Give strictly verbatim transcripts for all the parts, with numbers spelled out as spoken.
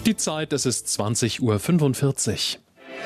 Die Zeit, es ist zwanzig Uhr fünfundvierzig.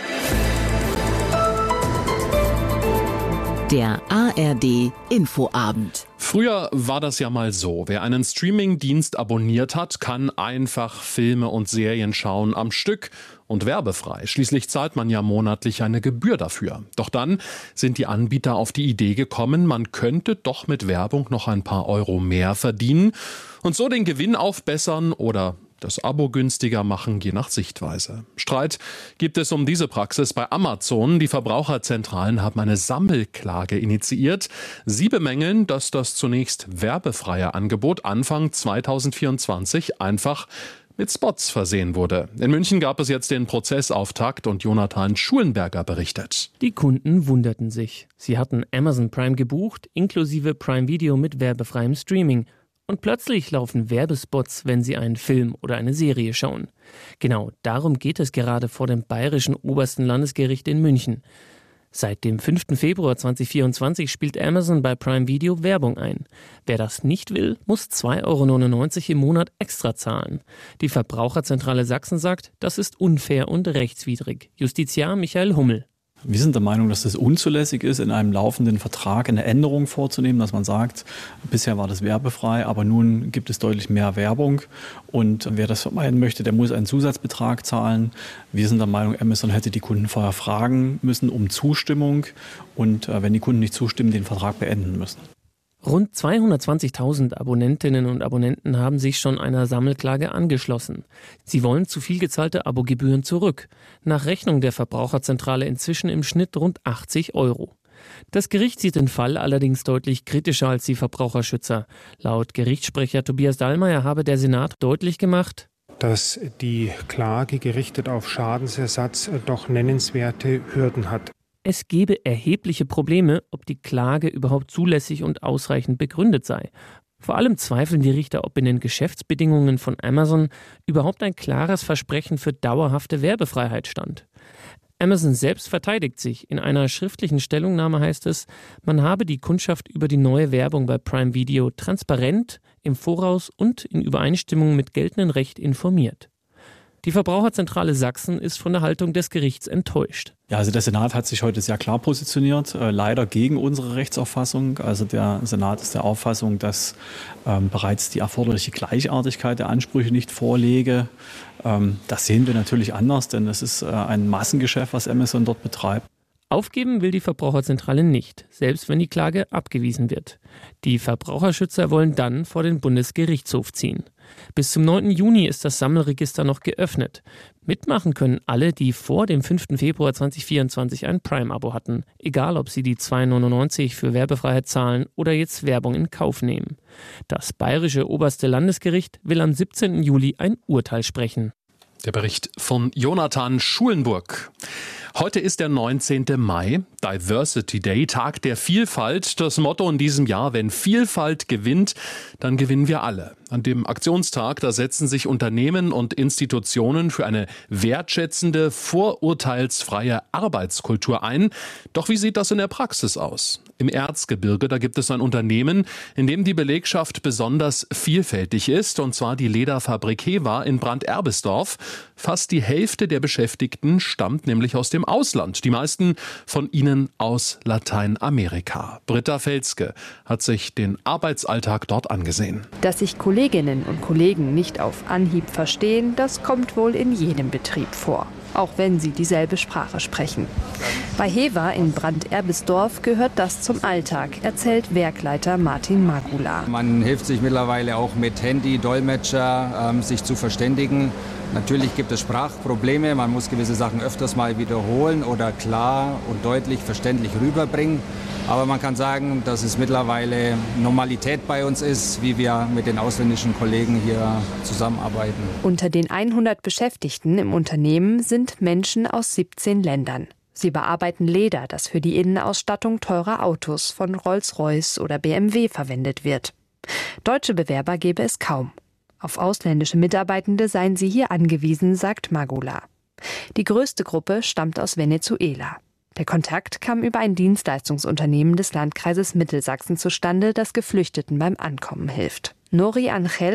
Der A R D Infoabend. Früher war das ja mal so. Wer einen Streamingdienst abonniert hat, kann einfach Filme und Serien schauen am Stück und werbefrei. Schließlich zahlt man ja monatlich eine Gebühr dafür. Doch dann sind die Anbieter auf die Idee gekommen, man könnte doch mit Werbung noch ein paar Euro mehr verdienen und so den Gewinn aufbessern oder das Abo günstiger machen, je nach Sichtweise. Streit gibt es um diese Praxis bei Amazon. Die Verbraucherzentralen haben eine Sammelklage initiiert. Sie bemängeln, dass das zunächst werbefreie Angebot Anfang zweitausendvierundzwanzig einfach mit Spots versehen wurde. In München gab es jetzt den Prozessauftakt und Jonathan Schulenberger berichtet. Die Kunden wunderten sich. Sie hatten Amazon Prime gebucht, inklusive Prime Video mit werbefreiem Streaming. Und plötzlich laufen Werbespots, wenn Sie einen Film oder eine Serie schauen. Genau darum geht es gerade vor dem Bayerischen Obersten Landesgericht in München. Seit dem fünften Februar zweitausendvierundzwanzig spielt Amazon bei Prime Video Werbung ein. Wer das nicht will, muss zwei Euro neunundneunzig im Monat extra zahlen. Die Verbraucherzentrale Sachsen sagt, das ist unfair und rechtswidrig. Justiziar Michael Hummel. Wir sind der Meinung, dass es unzulässig ist, in einem laufenden Vertrag eine Änderung vorzunehmen, dass man sagt, bisher war das werbefrei, aber nun gibt es deutlich mehr Werbung und wer das vermeiden möchte, der muss einen Zusatzbetrag zahlen. Wir sind der Meinung, Amazon hätte die Kunden vorher fragen müssen um Zustimmung und wenn die Kunden nicht zustimmen, den Vertrag beenden müssen. Rund zweihundertzwanzigtausend Abonnentinnen und Abonnenten haben sich schon einer Sammelklage angeschlossen. Sie wollen zu viel gezahlte Abogebühren zurück. Nach Rechnung der Verbraucherzentrale inzwischen im Schnitt rund achtzig Euro. Das Gericht sieht den Fall allerdings deutlich kritischer als die Verbraucherschützer. Laut Gerichtssprecher Tobias Dallmayr habe der Senat deutlich gemacht, dass die Klage gerichtet auf Schadensersatz doch nennenswerte Hürden hat. Es gebe erhebliche Probleme, ob die Klage überhaupt zulässig und ausreichend begründet sei. Vor allem zweifeln die Richter, ob in den Geschäftsbedingungen von Amazon überhaupt ein klares Versprechen für dauerhafte Werbefreiheit stand. Amazon selbst verteidigt sich. In einer schriftlichen Stellungnahme heißt es, man habe die Kundschaft über die neue Werbung bei Prime Video transparent, im Voraus und in Übereinstimmung mit geltendem Recht informiert. Die Verbraucherzentrale Sachsen ist von der Haltung des Gerichts enttäuscht. Ja, also der Senat hat sich heute sehr klar positioniert, äh, leider gegen unsere Rechtsauffassung. Also der Senat ist der Auffassung, dass ähm, bereits die erforderliche Gleichartigkeit der Ansprüche nicht vorläge. Ähm, das sehen wir natürlich anders, denn es ist äh, ein Massengeschäft, was Amazon dort betreibt. Aufgeben will die Verbraucherzentrale nicht, selbst wenn die Klage abgewiesen wird. Die Verbraucherschützer wollen dann vor den Bundesgerichtshof ziehen. Bis zum neunten Juni ist das Sammelregister noch geöffnet. Mitmachen können alle, die vor dem fünften Februar zweitausendvierundzwanzig ein Prime-Abo hatten, egal ob sie die zwei Euro neunundneunzig für Werbefreiheit zahlen oder jetzt Werbung in Kauf nehmen. Das Bayerische Oberste Landesgericht will am siebzehnten Juli ein Urteil sprechen. Der Bericht von Jonathan Schulenburg. Heute ist der neunzehnte Mai, Diversity Day, Tag der Vielfalt. Das Motto in diesem Jahr, wenn Vielfalt gewinnt, dann gewinnen wir alle. An dem Aktionstag, da setzen sich Unternehmen und Institutionen für eine wertschätzende, vorurteilsfreie Arbeitskultur ein. Doch wie sieht das in der Praxis aus? Im Erzgebirge, da gibt es ein Unternehmen, in dem die Belegschaft besonders vielfältig ist, und zwar die Lederfabrik Hewa in Brand-Erbisdorf. Fast die Hälfte der Beschäftigten stammt nämlich aus dem Ausland, die meisten von ihnen aus Lateinamerika. Britta Felske hat sich den Arbeitsalltag dort angesehen. Dass sich Kolleginnen und Kollegen nicht auf Anhieb verstehen, das kommt wohl in jedem Betrieb vor, auch wenn sie dieselbe Sprache sprechen. Bei Hewa in Brand-Erbisdorf gehört das zum Alltag, erzählt Werkleiter Martin Magula. Man hilft sich mittlerweile auch mit Handy, Dolmetscher, ähm, sich zu verständigen. Natürlich gibt es Sprachprobleme, man muss gewisse Sachen öfters mal wiederholen oder klar und deutlich verständlich rüberbringen. Aber man kann sagen, dass es mittlerweile Normalität bei uns ist, wie wir mit den ausländischen Kollegen hier zusammenarbeiten. Unter den hundert Beschäftigten im Unternehmen sind Menschen aus siebzehn Ländern. Sie bearbeiten Leder, das für die Innenausstattung teurer Autos von Rolls-Royce oder B M W verwendet wird. Deutsche Bewerber gäbe es kaum. Auf ausländische Mitarbeitende seien sie hier angewiesen, sagt Magula. Die größte Gruppe stammt aus Venezuela. Der Kontakt kam über ein Dienstleistungsunternehmen des Landkreises Mittelsachsen zustande, das Geflüchteten beim Ankommen hilft. Nori Angel